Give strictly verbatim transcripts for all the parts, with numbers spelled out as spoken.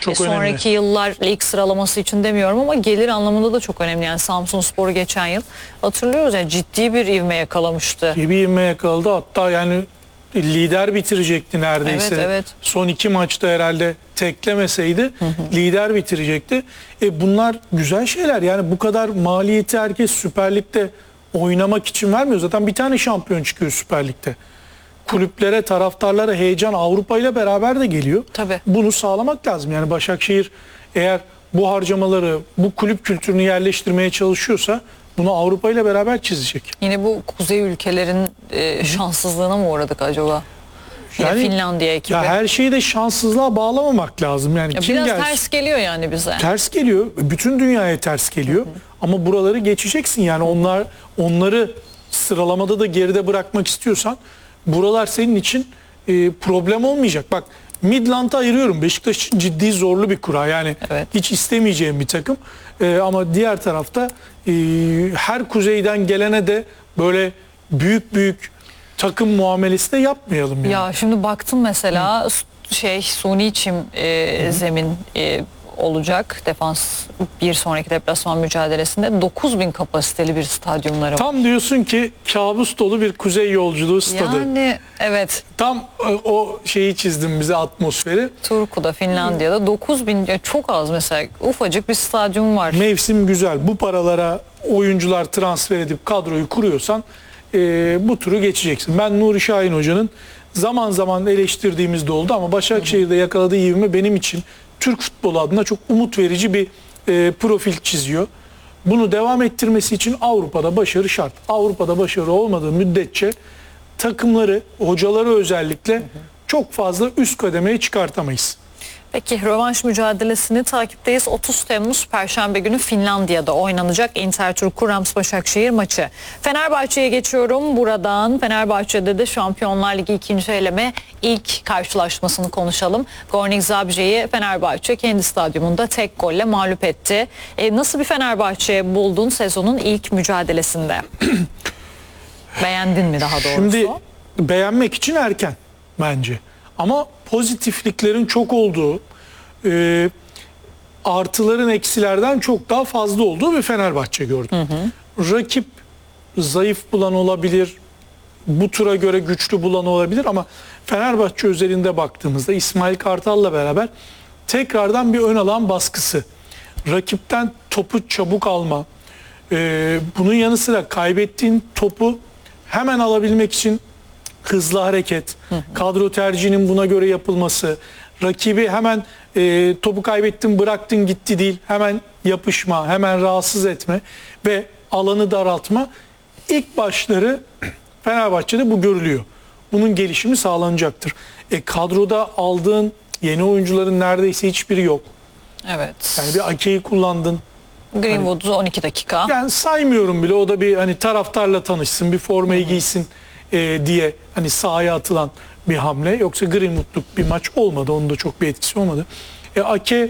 Çok e, sonraki önemli. Yıllar lig sıralaması için demiyorum ama gelir anlamında da çok önemli. Yani Samsunspor'u geçen yıl hatırlıyoruz, yani ciddi bir ivme yakalamıştı. Ciddi bir ivme yakaladı. Hatta yani lider bitirecekti neredeyse. Evet, evet. Son iki maçta herhalde teklemeseydi hı hı. lider bitirecekti. E bunlar güzel şeyler. Yani bu kadar maliyeti herkes Süper Lig'de oynamak için vermiyor. Zaten bir tane şampiyon çıkıyor Süper Lig'de. Kulüplere, taraftarlara heyecan Avrupa ile beraber de geliyor. Tabii. Bunu sağlamak lazım. Yani Başakşehir eğer bu harcamaları, bu kulüp kültürünü yerleştirmeye çalışıyorsa bunu Avrupa ile beraber çizecek. Yine bu kuzey ülkelerin e, şanssızlığına mı uğradık acaba? Yani, ya Finlandiya ekibi. Ya her şeyi de şanssızlığa bağlamamak lazım. Yani ya kim biraz gelsin, ters geliyor yani bize. Ters geliyor. Bütün dünyaya ters geliyor. Hı hı. Ama buraları geçeceksin. Yani onlar onları sıralamada da geride bırakmak istiyorsan buralar senin için e, problem olmayacak. Bak, Midland'ı ayırıyorum. Beşiktaş için ciddi zorlu bir kura. Yani evet. hiç istemeyeceğim bir takım. E, ama diğer tarafta e, her kuzeyden gelene de böyle büyük büyük takım muamelesi de yapmayalım yani. Ya şimdi baktım mesela Hı. şey suni çim e, zemin e, olacak defans bir sonraki deplasman mücadelesinde dokuz bin kapasiteli bir stadyumları var. Tam diyorsun ki kabus dolu bir kuzey yolculuğu stadı. Yani evet. Tam o şeyi çizdim bize, atmosferi. Turku'da, Finlandiya'da dokuz bin, çok az mesela, ufacık bir stadyum var. Mevsim güzel. Bu paralara oyuncular transfer edip kadroyu kuruyorsan e, bu turu geçeceksin. Ben Nuri Şahin Hoca'nın zaman zaman eleştirdiğimiz de oldu ama Başakşehir'de yakaladığı ivme benim için Türk futbolu adına çok umut verici bir e, profil çiziyor. Bunu devam ettirmesi için Avrupa'da başarı şart. Avrupa'da başarı olmadığı müddetçe takımları, hocaları özellikle hı hı. çok fazla üst kademeye çıkartamayız. Peki rövanş mücadelesini takipteyiz. otuz Temmuz Perşembe günü Finlandiya'da oynanacak Interturku Rams Başakşehir maçı. Fenerbahçe'ye geçiyorum buradan. Fenerbahçe'de de Şampiyonlar Ligi ikinci eleme ilk karşılaşmasını konuşalım. Gornik Zabrze'yi Fenerbahçe kendi stadyumunda tek golle mağlup etti. E, nasıl bir Fenerbahçe buldun sezonun ilk mücadelesinde? Beğendin mi daha doğrusu? Şimdi beğenmek için erken bence. Ama pozitifliklerin çok olduğu, e, artıların eksilerden çok daha fazla olduğu bir Fenerbahçe gördüm. Hı hı. Rakip zayıf bulan olabilir, bu tura göre güçlü bulan olabilir ama Fenerbahçe özelinde baktığımızda İsmail Kartal'la beraber tekrardan bir ön alan baskısı, rakipten topu çabuk alma, e, bunun yanı sıra kaybettiğin topu hemen alabilmek için hızlı hareket, hı hı. kadro tercihinin buna göre yapılması, rakibi hemen e, topu kaybettin bıraktın gitti değil, hemen yapışma, hemen rahatsız etme ve alanı daraltma. İlk başları Fenerbahçe'de bu görülüyor. Bunun gelişimi sağlanacaktır. E, kadroda aldığın yeni oyuncuların neredeyse hiçbiri yok. Evet. Yani bir Ake'yi kullandın. Greenwood'u on iki dakika. Yani saymıyorum bile, o da bir hani taraftarla tanışsın, bir formayı hı hı. giysin e, diye hani sahaya atılan bir hamle. Yoksa Greenwood'luk bir maç olmadı. Onun da çok bir etkisi olmadı. E, Ake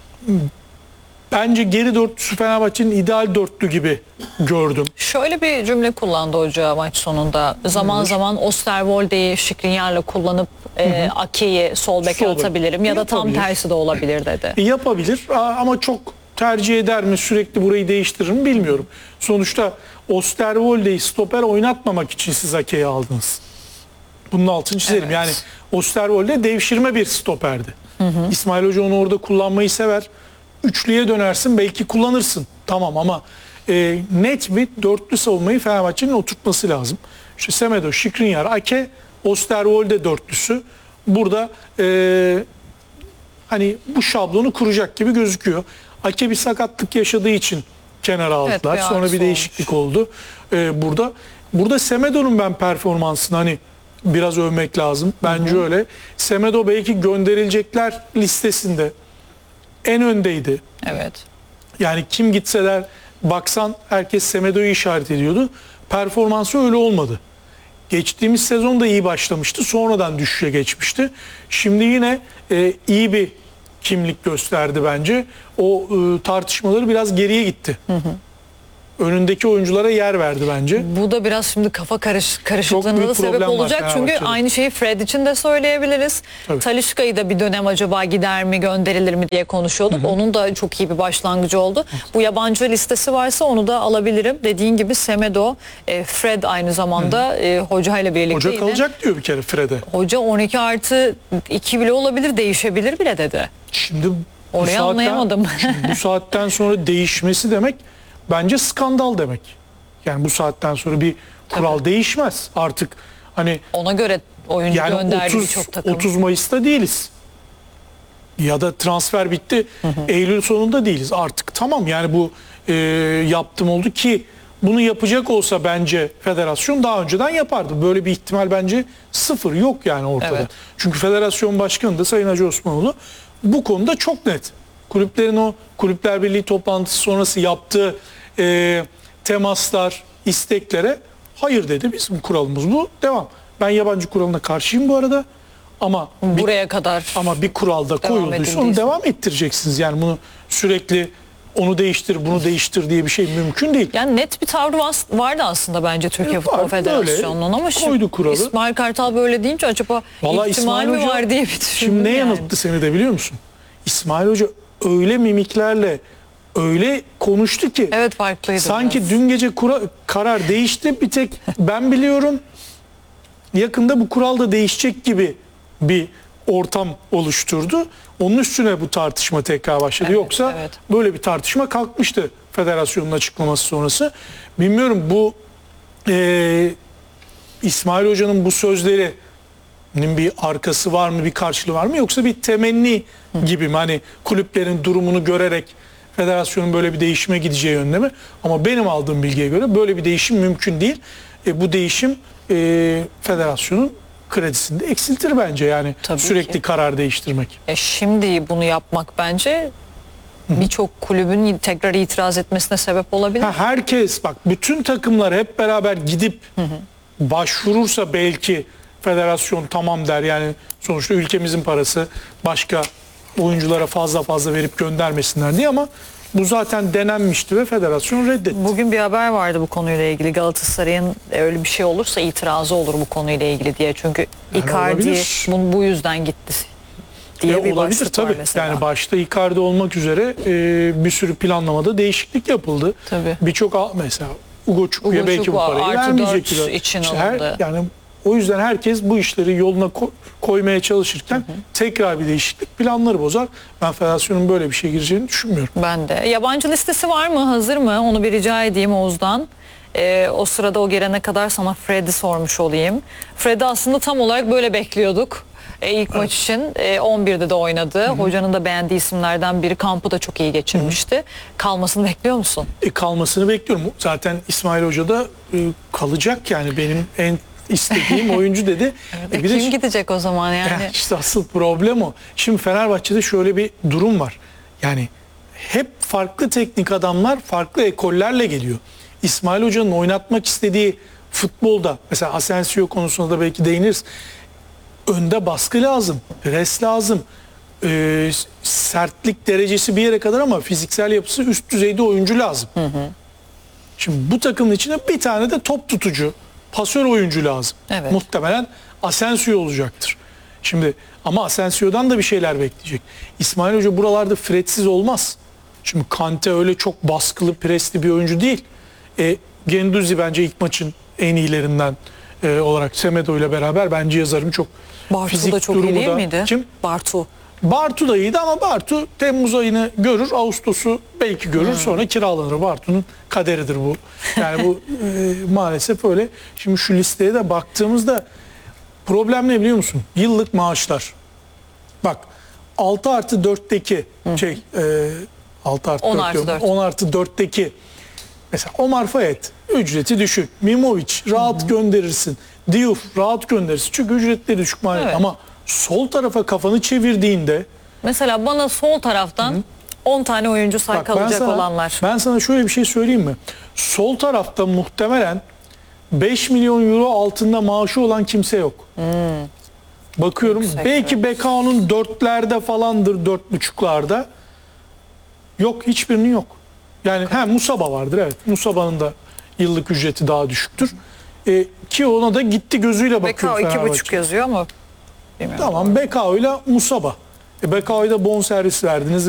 bence geri dörtlüsü Fenerbahçe'nin ideal dörtlü gibi gördüm. Şöyle bir cümle kullandı hoca maç sonunda. Zaman Nedir? zaman Osterwolde'yi Skriniar'la kullanıp e, Ake'yi sol beke sol atabilirim ya da tam tersi de olabilir dedi. E, yapabilir ama çok tercih eder mi, sürekli burayı değiştirir mi bilmiyorum. Sonuçta Osterwolde'yi stoper oynatmamak için siz Ake'yi aldınız. Bunun altını çizelim. Evet. Yani Osterwolde devşirme bir stoperdi. Hı hı. İsmail Hoca onu orada kullanmayı sever. Üçlüye dönersin, belki kullanırsın. Tamam ama e, net bir dörtlü savunmayı Fenerbahçe'nin oturtması lazım. İşte Semedo, Skriniar, Ake, Osterwolde dörtlüsü burada e, hani bu şablonu kuracak gibi gözüküyor. Ake bir sakatlık yaşadığı için kenara aldılar. Evet, sonra bir değişiklik olmuş. oldu. Ee, burada burada Semedo'nun ben performansını hani biraz övmek lazım. Bence hı hı. öyle. Semedo belki gönderilecekler listesinde en öndeydi. Evet. Yani kim gitseler baksan herkes Semedo'yu işaret ediyordu. Performansı öyle olmadı. Geçtiğimiz sezon da iyi başlamıştı. Sonradan düşüşe geçmişti. Şimdi yine e, iyi bir kimlik gösterdi bence. O e, tartışmaları biraz geriye gitti. Hı hı. önündeki oyunculara yer verdi bence. Bu da biraz şimdi kafa karış, karışıklığına büyük da sebep problem var olacak. Çünkü Fenerbahçe'de. aynı şeyi Fred için de söyleyebiliriz. Tabii. Talisca'yı da bir dönem acaba gider mi, gönderilir mi diye konuşuyorduk. Hı hı. Onun da çok iyi bir başlangıcı oldu. Hı. Bu yabancı listesi varsa onu da alabilirim. Dediğin gibi Semedo, e, Fred aynı zamanda e, hoca ile birlikte. Hoca yine, kalacak diyor bir kere Fred'e. Hoca on iki artı iki bile olabilir, değişebilir bile dedi. Şimdi bu Orayı saatten, anlayamadım. şimdi bu saatten sonra değişmesi demek bence skandal demek. Yani bu saatten sonra bir kural Tabii. değişmez. Artık hani ona göre oyuncu yani gönderdi otuz, çok takım. otuz Mayıs'ta değiliz. Ya da transfer bitti. Hı hı. Eylül sonunda değiliz. Artık tamam yani bu e, yaptım oldu ki bunu yapacak olsa bence federasyon daha önceden yapardı. Böyle bir ihtimal bence sıfır, yok yani ortada. Evet. Çünkü federasyon başkanı da Sayın Hacı Osmanoğlu bu konuda çok net. Kulüplerin o Kulüpler Birliği toplantısı sonrası yaptığı e, temaslar, isteklere hayır dedi. Bizim kuralımız bu. Devam. Ben yabancı kuralına karşıyım bu arada. Ama buraya bir, kadar ama bir kuralda koyulduysa onu devam ettireceksiniz. Yani bunu sürekli onu değiştir, bunu değiştir diye bir şey mümkün değil. Yani net bir tavrı vardı aslında bence Türkiye e, Futbol Federasyonu'nun ama şimdi kuralı. İsmail Kartal böyle deyince acaba Vallahi ihtimal İsmail mi Hoca, var diye bir düşündüm. Şimdi ne yani. yanılttı seni de biliyor musun? İsmail Hoca öyle mimiklerle öyle konuştu ki evet, farklıydı sanki biraz. Dün gece kura, karar değişti, bir tek ben biliyorum, yakında bu kural da değişecek gibi bir ortam oluşturdu. Onun üstüne bu tartışma tekrar başladı. Evet, Yoksa evet. böyle bir tartışma kalkmıştı federasyonun açıklaması sonrası. Bilmiyorum bu e, İsmail Hoca'nın bu sözlerinin bir arkası var mı, bir karşılığı var mı, yoksa bir temenni gibi mi? Hani kulüplerin durumunu görerek federasyonun böyle bir değişime gideceği yönde mi? Ama benim aldığım bilgiye göre böyle bir değişim mümkün değil. E, bu değişim e, federasyonun kredisini de eksiltir bence, yani Tabii sürekli ki. karar değiştirmek. E şimdi bunu yapmak bence birçok kulübün tekrar itiraz etmesine sebep olabilir. Ha, herkes bak, bütün takımlar hep beraber gidip hı hı. başvurursa belki federasyon tamam der. Yani sonuçta ülkemizin parası, başka oyunculara fazla fazla verip göndermesinler diye, ama bu zaten denenmişti ve federasyon reddetti. Bugün bir haber vardı bu konuyla ilgili. Galatasaray'ın öyle bir şey olursa itirazı olur bu konuyla ilgili diye. Çünkü yani Icardi bu, bu yüzden gitti diye e, bir olabilir başlık tabii. var mesela. Yani başta Icardi olmak üzere e, bir sürü planlamada değişiklik yapıldı. Birçok mesela Ugo Çuku'ya belki bu parayı vermeyecekler. için işte her, yani o yüzden herkes bu işleri yoluna ko- koymaya çalışırken hı hı. tekrar bir değişiklik planları bozar. Ben federasyonun böyle bir şey gireceğini düşünmüyorum. Ben de. Yabancı listesi var mı? Hazır mı? Onu bir rica edeyim Oğuz'dan. Ee, o sırada o gelene kadar sana Fred'i sormuş olayım. Fred'i aslında tam olarak böyle bekliyorduk. Ee, ilk evet. maç için e, on birde de oynadı. Hı hı. Hocanın da beğendiği isimlerden biri. Kampı da çok iyi geçirmişti. Hı hı. Kalmasını bekliyor musun? E, kalmasını bekliyorum. Zaten İsmail Hoca da e, kalacak, yani benim en istediğim oyuncu dedi. Evet, e bir kim de, gidecek o zaman yani? yani? İşte asıl problem o. Şimdi Fenerbahçe'de şöyle bir durum var. Yani hep farklı teknik adamlar farklı ekollerle geliyor. İsmail Hoca'nın oynatmak istediği futbolda, mesela Asensio konusunda da belki değiniriz. Önde baskı lazım, pres lazım. Ee, sertlik derecesi bir yere kadar ama fiziksel yapısı üst düzeyde oyuncu lazım. Hı hı. Şimdi bu takımın içinde bir tane de top tutucu, pasör oyuncu lazım. Evet. Muhtemelen Asensio olacaktır. Şimdi ama Asensio'dan da bir şeyler bekleyecek. İsmail Hoca buralarda Fred'siz olmaz. Şimdi Kante öyle çok baskılı, presli bir oyuncu değil. E, Guendouzi bence ilk maçın en iyilerinden e, olarak Semedo ile beraber bence yazarım, çok Bartu fizik da çok durumu iyi değil da. miydi? Kim? Bartu. Bartu da iyiydi ama Bartu Temmuz ayını görür, Ağustos'u belki görür, hmm. sonra kiralanır. Bartu'nun kaderidir bu. Yani bu e, maalesef öyle. Şimdi şu listeye de baktığımızda problem ne biliyor musun? Yıllık maaşlar. Bak altı artı dörtteki hmm. şey e, altı artı dört, on artı dörtteki mesela Omar Fayet ücreti düşük. Mimovic rahat hmm. gönderirsin. Diouf rahat gönderirsin. Çünkü ücretleri düşük maalesef. Evet. Ama sol tarafa kafanı çevirdiğinde, mesela bana sol taraftan Hı. on tane oyuncu say Bak, kalacak sana, olanlar. Ben sana şöyle bir şey söyleyeyim mi? Sol tarafta muhtemelen beş milyon euro altında maaşı olan kimse yok. Hmm. Bakıyorum Yüksek, belki evet. Bekao'nun dörtlerde falandır, dört buçuklarda. Yok, hiçbirinin yok. Yani hem Musaba vardır, evet. Musaba'nın da yıllık ücreti daha düşüktür. E, ki ona da gitti gözüyle bakıyor Bekao iki Fenerbahçe. buçuk yazıyor ama bilmiyorum. Tamam, Bekao ile Musaba. E, Bekao'ya da bonservis verdiniz.